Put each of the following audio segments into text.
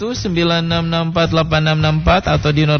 08121296648664 atau di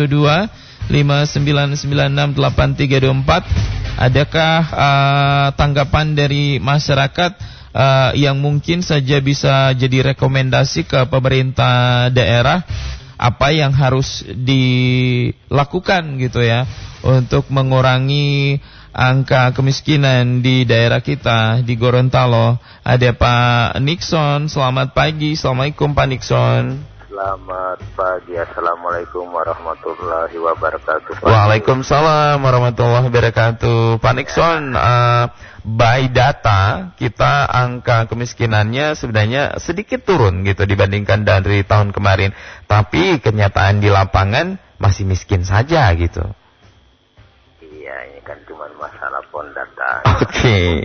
082259968324. Adakah tanggapan dari masyarakat yang mungkin saja bisa jadi rekomendasi ke pemerintah daerah, apa yang harus dilakukan gitu ya untuk mengurangi angka kemiskinan di daerah kita di Gorontalo? Ada Pak Nixon. Selamat pagi. Assalamualaikum Pak Nixon. Selamat pagi. Assalamualaikum warahmatullahi wabarakatuh. Waalaikumsalam warahmatullahi wabarakatuh. Pak Nixon, by data kita angka kemiskinannya sebenarnya sedikit turun gitu dibandingkan dari tahun kemarin, tapi kenyataan di lapangan masih miskin saja gitu. Iya, ini kan cuma masalah pondata. Oke.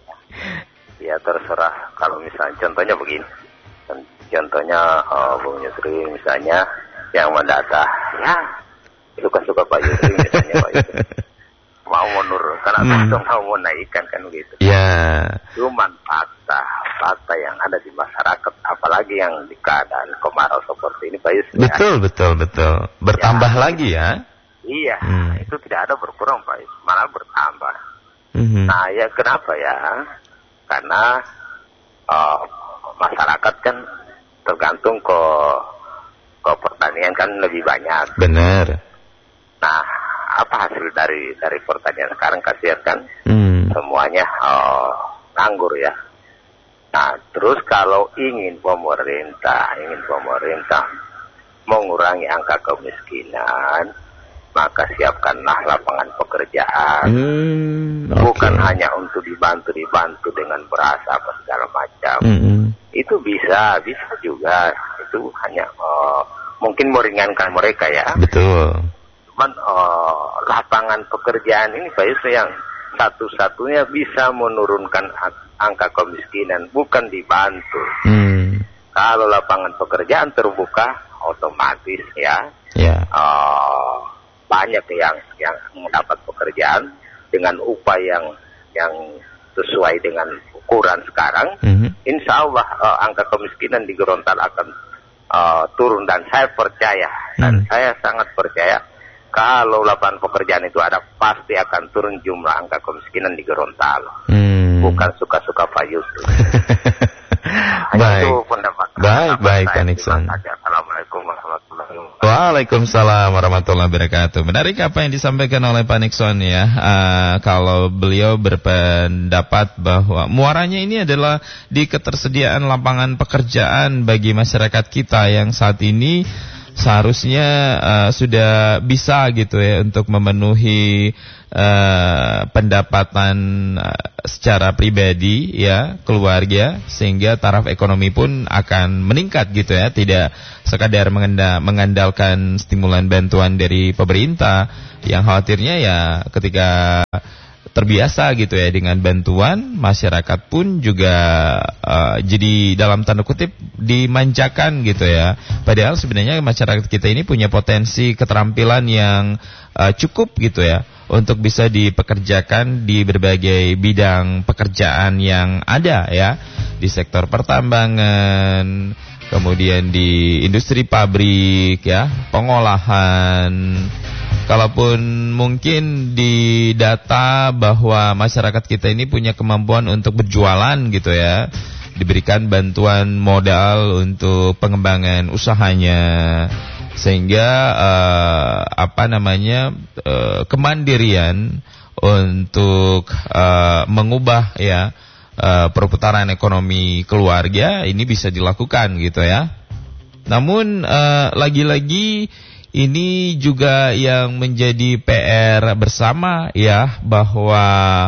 Ya terserah. Kalau misalnya contohnya begini, contohnya Bung Yusri misalnya yang mendata, ya suka-suka Pak Yusri misalnya Pak Yusri mau menurunkan atau mau menaikkan kan gitu. Ya. Cuman fakta yang ada di masyarakat, apalagi yang di keadaan kemarau seperti ini Pak Yusri. Betul. Bertambah ya, lagi ya. Iya, itu tidak ada berkurang Pak Yusri, malah bertambah. Nah ya kenapa ya? Karena masyarakat kan tergantung ke pertanian kan lebih banyak. Benar. Nah, apa hasil dari pertanian sekarang? Kasihan kan semuanya nganggur ya. Nah, terus kalau ingin pemerintah mengurangi angka kemiskinan, maka siapkanlah lapangan pekerjaan. Bukan hanya untuk dibantu dengan beras apa segala macam. Itu bisa juga. Itu hanya mungkin meringankan mereka ya. Betul. Cuman lapangan pekerjaan ini Pak Yusri yang satu-satunya bisa menurunkan angka kemiskinan, bukan dibantu. Kalau lapangan pekerjaan terbuka, otomatis ya. Banyak yang mendapat pekerjaan dengan upah yang sesuai dengan ukuran sekarang. Insya Allah angka kemiskinan di Gorontalo akan turun, dan saya percaya dan saya sangat percaya kalau lapangan pekerjaan itu ada, pasti akan turun jumlah angka kemiskinan di Gorontalo. Bukan suka-suka Pak Yusuf. Baik. Itu pendapat. Baik Pak Nixon. Assalamualaikum warahmatullahi wabarakatuh. Waalaikumsalam warahmatullahi wabarakatuh. Menarik apa yang disampaikan oleh Pak Nixon ya. Kalau beliau berpendapat bahwa muaranya ini adalah di ketersediaan lapangan pekerjaan bagi masyarakat kita yang saat ini seharusnya sudah bisa gitu ya untuk memenuhi pendapatan secara pribadi ya, keluarga, sehingga taraf ekonomi pun akan meningkat gitu ya, tidak sekadar mengandalkan stimulan bantuan dari pemerintah yang khawatirnya ya ketika terbiasa gitu ya dengan bantuan, masyarakat pun juga jadi dalam tanda kutip dimanjakan gitu ya. Padahal sebenarnya masyarakat kita ini punya potensi keterampilan yang cukup gitu ya untuk bisa dipekerjakan di berbagai bidang pekerjaan yang ada ya, di sektor pertambangan, kemudian di industri pabrik ya, pengolahan. Kalaupun mungkin di data bahwa masyarakat kita ini punya kemampuan untuk berjualan gitu ya, diberikan bantuan modal untuk pengembangan usahanya, sehingga kemandirian untuk mengubah ya perputaran ekonomi keluarga ini bisa dilakukan gitu ya. Namun lagi-lagi ini juga yang menjadi PR bersama ya, bahwa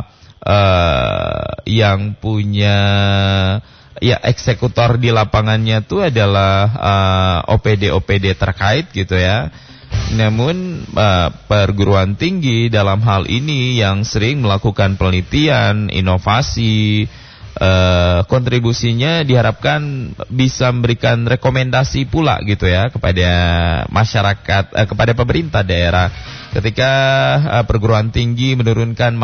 yang punya ya eksekutor di lapangannya itu adalah OPD terkait gitu ya. Namun perguruan tinggi dalam hal ini yang sering melakukan penelitian, inovasi, kontribusinya diharapkan bisa memberikan rekomendasi pula gitu ya kepada masyarakat, kepada pemerintah daerah ketika perguruan tinggi menurunkan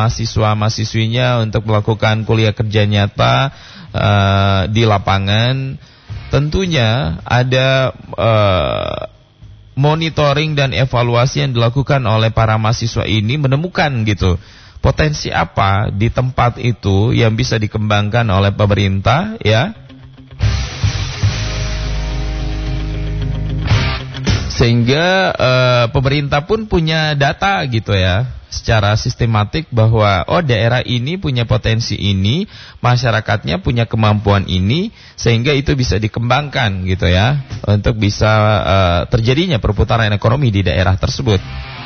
mahasiswa-mahasiswinya untuk melakukan kuliah kerja nyata di lapangan. tentunya ada monitoring dan evaluasi yang dilakukan oleh para mahasiswa ini, menemukan gitu potensi apa di tempat itu yang bisa dikembangkan oleh pemerintah, ya. Sehingga pemerintah pun punya data gitu ya, secara sistematik bahwa daerah ini punya potensi ini, masyarakatnya punya kemampuan ini, sehingga itu bisa dikembangkan gitu ya, untuk bisa terjadinya perputaran ekonomi di daerah tersebut.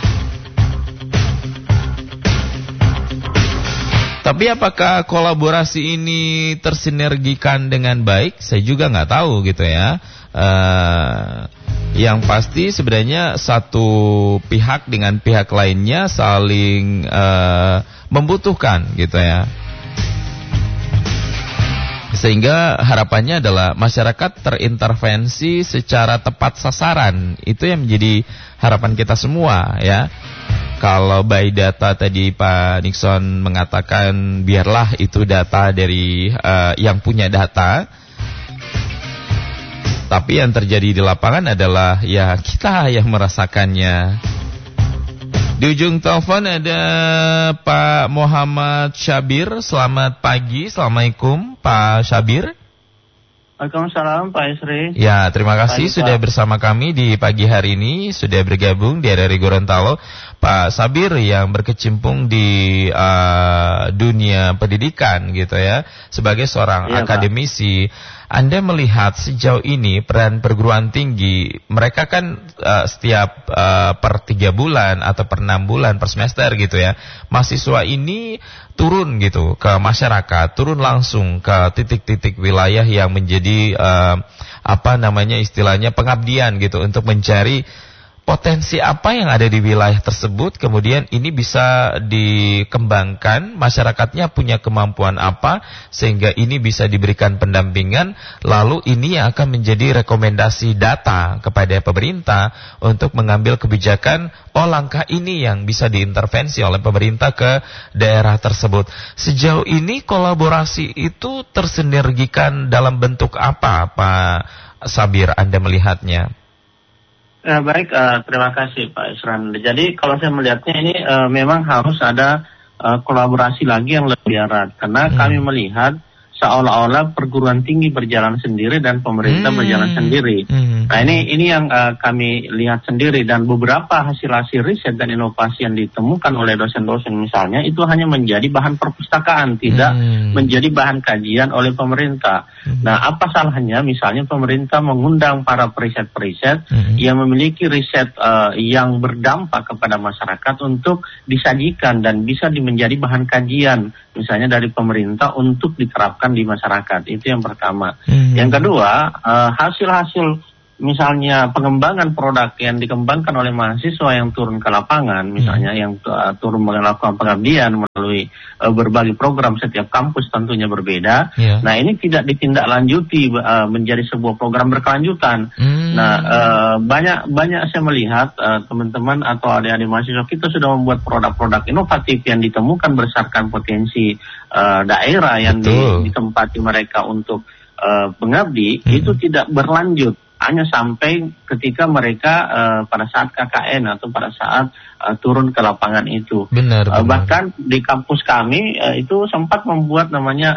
Tapi apakah kolaborasi ini tersinergikan dengan baik? Saya juga nggak tahu gitu ya. Yang pasti sebenarnya satu pihak dengan pihak lainnya saling membutuhkan gitu ya. Sehingga harapannya adalah masyarakat terintervensi secara tepat sasaran. Itu yang menjadi harapan kita semua ya. Kalau by data tadi Pak Nixon mengatakan biarlah itu data dari yang punya data. Tapi yang terjadi di lapangan adalah ya kita yang merasakannya. Di ujung telepon ada Pak Muhammad Syabir. Selamat pagi, Assalamualaikum Pak Syabir. Waalaikumsalam Pak Isri. Ya, terima kasih sudah bersama kami di pagi hari ini, sudah bergabung di RRI Gorontalo. Pak Syabir yang berkecimpung di dunia pendidikan gitu ya, sebagai seorang akademisi. Pak. Anda melihat sejauh ini peran perguruan tinggi, mereka kan setiap per 3 bulan atau per 6 bulan per semester gitu ya, mahasiswa ini turun gitu ke masyarakat, turun langsung ke titik-titik wilayah yang menjadi istilahnya pengabdian gitu, untuk mencari potensi apa yang ada di wilayah tersebut, kemudian ini bisa dikembangkan, masyarakatnya punya kemampuan apa, sehingga ini bisa diberikan pendampingan, lalu ini yang akan menjadi rekomendasi data kepada pemerintah untuk mengambil kebijakan, langkah ini yang bisa diintervensi oleh pemerintah ke daerah tersebut. Sejauh ini kolaborasi itu tersinergikan dalam bentuk apa, Pak Syabir, Anda melihatnya? Baik, terima kasih Pak Isran. Jadi kalau saya melihatnya ini memang harus ada kolaborasi lagi yang lebih erat. Karena kami melihat seolah-olah perguruan tinggi berjalan sendiri dan pemerintah berjalan sendiri. Nah ini yang kami lihat sendiri, dan beberapa hasil-hasil riset dan inovasi yang ditemukan oleh dosen-dosen misalnya itu hanya menjadi bahan perpustakaan, tidak menjadi bahan kajian oleh pemerintah. Nah apa salahnya misalnya pemerintah mengundang para periset-periset yang memiliki riset yang berdampak kepada masyarakat untuk disajikan dan bisa menjadi bahan kajian misalnya dari pemerintah untuk diterapkan di masyarakat. Itu yang pertama. Yang kedua, hasil-hasil misalnya pengembangan produk yang dikembangkan oleh mahasiswa yang turun ke lapangan, misalnya yang turun melakukan pengabdian melalui berbagai program, setiap kampus tentunya berbeda. Nah ini tidak ditindaklanjuti menjadi sebuah program berkelanjutan. Nah banyak saya melihat teman-teman atau adik-adik mahasiswa kita sudah membuat produk-produk inovatif yang ditemukan berdasarkan potensi daerah yang ditempati mereka untuk pengabdi, itu tidak berlanjut. Hanya sampai ketika mereka pada saat KKN atau pada saat turun ke lapangan itu. Benar. Bahkan di kampus kami itu sempat membuat namanya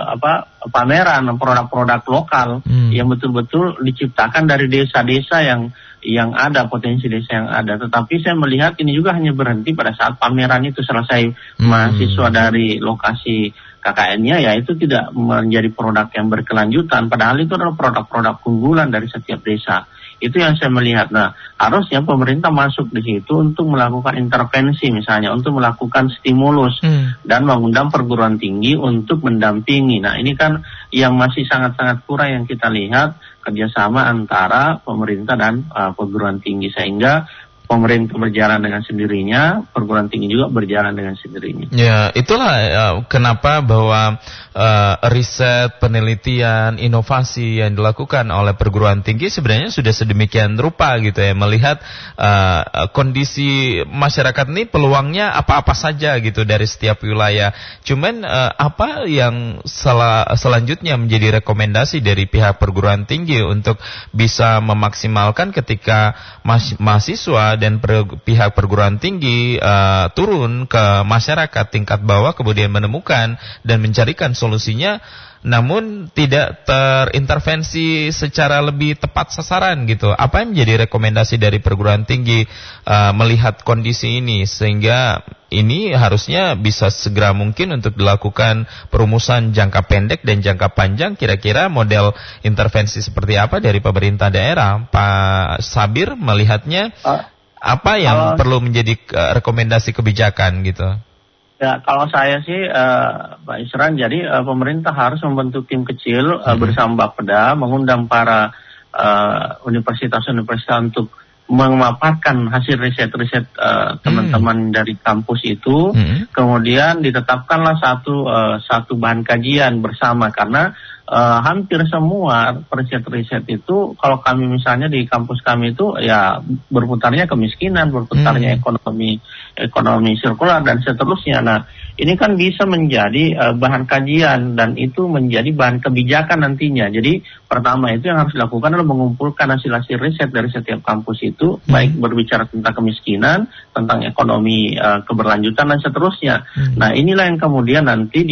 pameran produk-produk lokal yang betul-betul diciptakan dari desa-desa yang ada, potensi desa yang ada. Tetapi saya melihat ini juga hanya berhenti pada saat pameran itu selesai, mahasiswa dari lokasi KKN-nya ya itu tidak menjadi produk yang berkelanjutan, padahal itu adalah produk-produk unggulan dari setiap desa. Itu yang saya melihat. Nah, harusnya pemerintah masuk di situ untuk melakukan intervensi misalnya, untuk melakukan stimulus dan mengundang perguruan tinggi untuk mendampingi. Nah, ini kan yang masih sangat-sangat kurang yang kita lihat, kerjasama antara pemerintah dan perguruan tinggi, sehingga pemerintah berjalan dengan sendirinya, perguruan tinggi juga berjalan dengan sendirinya. Ya, itulah kenapa bahwa riset, penelitian, inovasi yang dilakukan oleh perguruan tinggi sebenarnya sudah sedemikian rupa gitu ya, melihat kondisi masyarakat ini peluangnya apa-apa saja gitu dari setiap wilayah. Cuman apa yang selanjutnya menjadi rekomendasi dari pihak perguruan tinggi untuk bisa memaksimalkan ketika mahasiswa dan pihak perguruan tinggi turun ke masyarakat tingkat bawah kemudian menemukan dan mencarikan solusinya, namun tidak terintervensi secara lebih tepat sasaran gitu. Apa yang menjadi rekomendasi dari perguruan tinggi melihat kondisi ini, sehingga ini harusnya bisa segera mungkin untuk dilakukan perumusan jangka pendek dan jangka panjang, kira-kira model intervensi seperti apa dari pemerintah daerah? Pak Sabir melihatnya apa yang perlu menjadi rekomendasi kebijakan gitu? Ya, kalau saya sih Pak Isran, jadi pemerintah harus membentuk tim kecil bersama Bapeda, mengundang para universitas-universitas untuk memaparkan hasil riset-riset teman-teman dari kampus itu, kemudian ditetapkanlah satu bahan kajian bersama, karena hampir semua riset-riset itu, kalau kami misalnya di kampus kami itu ya berputarnya kemiskinan, berputarnya ekonomi sirkular dan seterusnya. Nah, ini kan bisa menjadi bahan kajian dan itu menjadi bahan kebijakan nantinya. Jadi pertama itu yang harus dilakukan adalah mengumpulkan hasil-hasil riset dari setiap kampus itu, baik berbicara tentang kemiskinan, tentang ekonomi keberlanjutan dan seterusnya. Nah, inilah yang kemudian nanti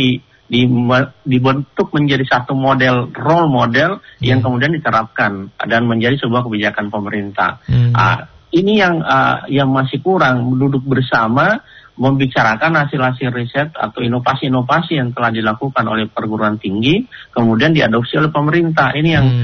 dibentuk menjadi satu role model yang kemudian diterapkan dan menjadi sebuah kebijakan pemerintah. Ini yang masih kurang, duduk bersama membicarakan hasil-hasil riset atau inovasi-inovasi yang telah dilakukan oleh perguruan tinggi, kemudian diadopsi oleh pemerintah. Ini yang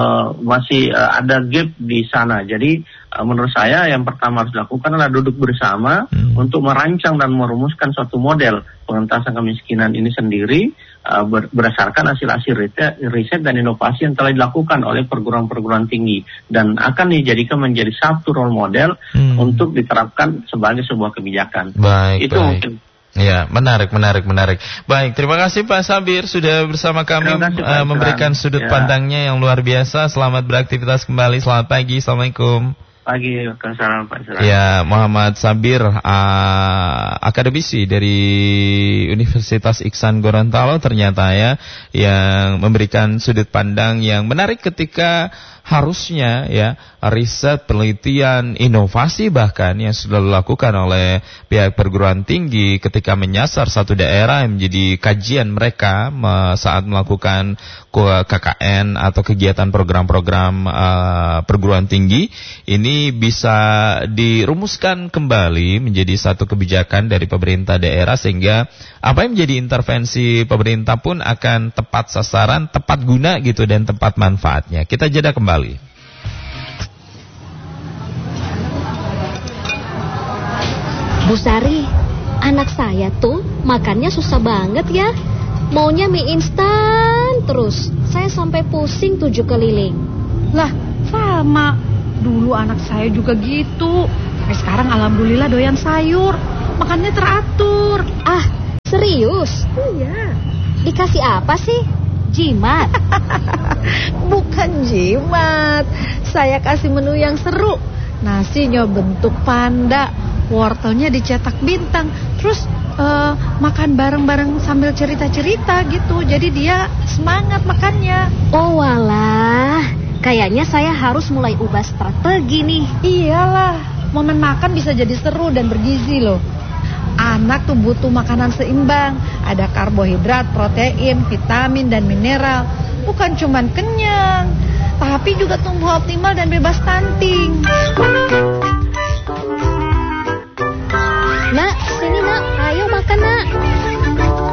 masih ada gap di sana. Jadi menurut saya yang pertama harus dilakukan adalah duduk bersama untuk merancang dan merumuskan suatu model pengentasan kemiskinan ini sendiri berdasarkan hasil-hasil riset dan inovasi yang telah dilakukan oleh perguruan-perguruan tinggi, dan akan dijadikan menjadi satu role model untuk diterapkan sebagai sebuah kebijakan. Baik, itu baik. Mungkin. Ya, menarik. Baik, terima kasih Pak Sabir sudah bersama kami memberikan sudut pandangnya yang luar biasa. Selamat beraktivitas kembali. Selamat pagi. Assalamualaikum. Pagi, Assalamualaikum Pak Isran. Ya, Muhammad Sabir, akademisi dari Universitas Iksan Gorontalo ternyata ya, yang memberikan sudut pandang yang menarik ketika harusnya ya riset, penelitian, inovasi bahkan yang sudah dilakukan oleh pihak perguruan tinggi ketika menyasar satu daerah yang menjadi kajian mereka saat melakukan KKN atau kegiatan program-program perguruan tinggi, ini bisa dirumuskan kembali menjadi satu kebijakan dari pemerintah daerah, sehingga apa yang menjadi intervensi pemerintah pun akan tepat sasaran, tepat guna gitu, dan tepat manfaatnya. Kita jeda kembali. Bu Sari, anak saya tuh makannya susah banget ya. Maunya mie instan terus. Saya sampai pusing 7 keliling. Lah, sama. Dulu anak saya juga gitu. Sekarang alhamdulillah doyan sayur. Makannya teratur. Ah, serius? Iya. Dikasih apa sih? Jimat? Bukan jimat. Saya kasih menu yang seru. Nasinya bentuk panda, wortelnya dicetak bintang. Terus makan bareng-bareng sambil cerita-cerita gitu. Jadi dia semangat makannya. Oh walah, kayaknya saya harus mulai ubah strategi nih. Iyalah, momen makan bisa jadi seru dan bergizi loh. Anak tuh butuh makanan seimbang. Ada karbohidrat, protein, vitamin, dan mineral. Bukan cuman kenyang, tapi juga tumbuh optimal dan bebas stunting. Nak, sini nak.